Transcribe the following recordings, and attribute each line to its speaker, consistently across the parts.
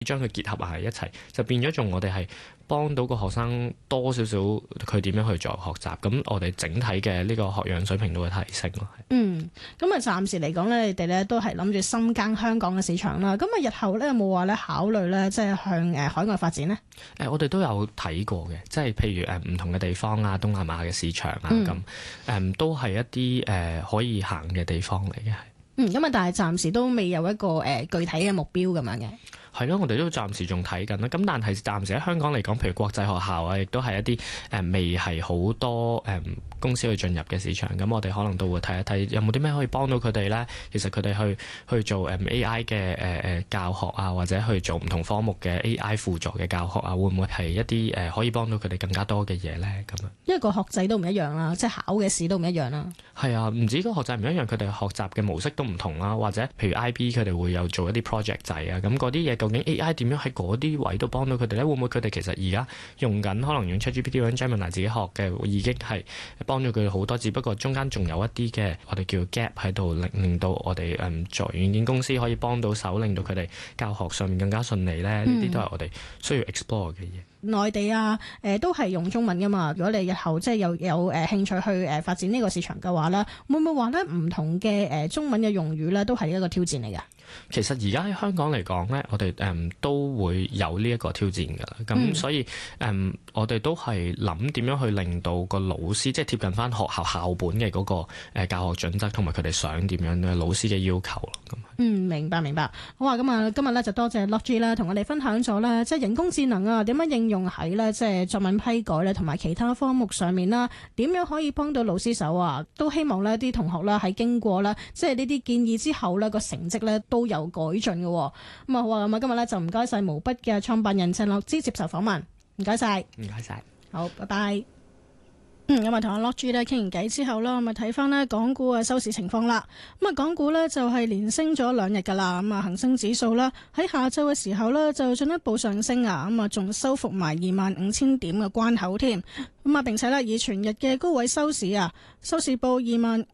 Speaker 1: 將佢結合埋一齊，就變咗仲我哋係幫到個學生多少少佢點樣去做學習，咁我哋整體嘅呢個學養水平都會提升咯。
Speaker 2: 咁啊暫時嚟講咧，你哋咧都係諗住深耕香港嘅市場啦。咁啊日後咧有冇話咧考慮咧即係向海外發展呢？
Speaker 1: 我哋都有睇過嘅，即係譬如唔同嘅地方啊，東南亞嘅市場啊，咁都係一啲可以行嘅地方嚟嘅。
Speaker 2: 咁啊，但係暫時都未有一個具體嘅目標咁樣嘅。
Speaker 1: 係咯，我哋都暫時仲睇緊啦。咁但係暫時喺香港嚟講，譬如國際學校啊，亦都係一啲未係好多公司去進入嘅市場。咁我哋可能都會睇一睇有冇啲咩可以幫到佢哋咧。其實佢哋去做AI 嘅教學啊，或者去做唔同科目嘅 AI 輔助嘅教學啊，會唔會係一啲可以幫到佢哋更加多嘅嘢咧？咁樣，
Speaker 2: 因為個學制都唔一樣啦，即係考嘅試都唔一樣啦。
Speaker 1: 係啊，唔止個學制唔一樣，佢哋學習嘅模式都唔同啦。或者譬如 IB 佢哋會有做一啲 project 制啊，咁嗰啲嘢。究竟 AI 點樣喺嗰啲位度幫到佢哋咧？會唔會佢哋其實而家用緊，可能用 ChatGPT 或者 Gemini 自己學嘅，已經係幫咗佢哋好多，只不過中間仲有一啲嘅我哋叫 gap 喺度，令到我哋作為軟件公司可以幫到手，令到佢哋教學上面更加順利咧。呢啲都係我哋需要 explore 嘅嘢。
Speaker 2: 內地啊，都係用中文噶嘛。如果你日後即係有興趣去發展呢個市場嘅話咧，會唔會話咧唔同嘅中文嘅用語咧都係一個挑戰嚟㗎？
Speaker 1: 其實而家喺香港嚟講咧，我哋都會有呢一個挑戰㗎啦。咁所以我哋都係諗點樣去令到個老師即係貼近翻學校校本嘅嗰個教學準則，同埋佢哋想點樣嘅老師嘅要求咯。咁
Speaker 2: 明白。好啊，咁啊今日咧就多謝 Logi 啦，同我哋分享咗咧即係人工智能啊點樣應用喺咧即係作文批改咧同埋其他科目上面啦，點樣可以幫到老師手啊？都希望呢啲同學啦喺經過啦即係呢啲建議之後咧個成績咧都有改進嘅。咁啊好啊，咁啊今日咧就唔該晒毛筆嘅創辦人陳樂之接受訪問，唔該晒。
Speaker 1: 唔該晒。
Speaker 2: 好，拜拜。咁啊，同阿 Logi 咧傾完偈之後啦，咁啊睇翻呢港股嘅收市情況啦。咁啊，港股呢就係連升咗2日噶啦。咁啊，恒生指數啦喺下晝嘅時候呢就進一步上升啊。咁啊，仲收復埋25,000點嘅關口添。咁啊，並且呢以全日嘅高位收市啊，收市報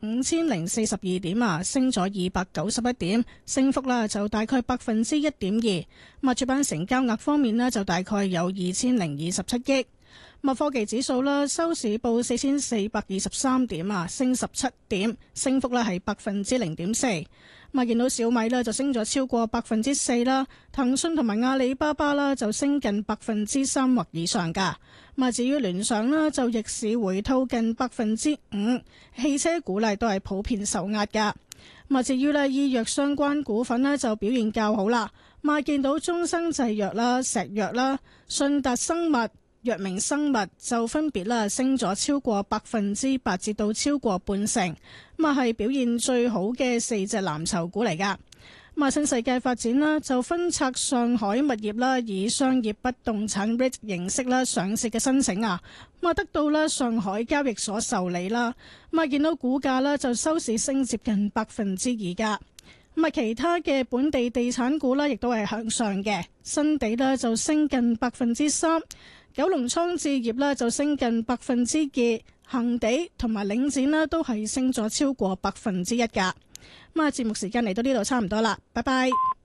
Speaker 2: 25,042點啊，升咗291點，升幅啦就大概1.2%。咁啊，主板成交額方面呢就大概有2,027億。咁啊，科技指數啦，收市報4,423點啊，升17點，升幅咧係0.4%。咁啊，見到小米咧就升咗超過4%啦，騰訊同埋阿里巴巴啦就升近3%或以上噶。咁啊，至於聯想啦，就逆市回吐近5%，汽車股咧都係普遍受壓噶。咁啊，至於咧醫藥相關股份呢就表現較好啦。咁啊，見到中生製藥啦、石藥啦、信達生物、藥明生物就分別啦升咗超過8%至到超過半成，咁啊係表現最好嘅4隻藍籌股嚟噶。咁啊，新世界發展啦就分拆上海物業啦，以商業不動產 REIT 形式啦上市嘅申請啊，咁啊得到啦上海交易所受理啦。咁啊見到股價啦就收市升接近2%噶。咁啊，其他嘅本地地產股啦亦都係向上嘅，新地啦就升近3%。九龍倉置業咧就升近2%，恒地同埋領展咧都係升咗超過1%噶。咁啊，節目時間嚟到呢度差唔多啦，拜拜。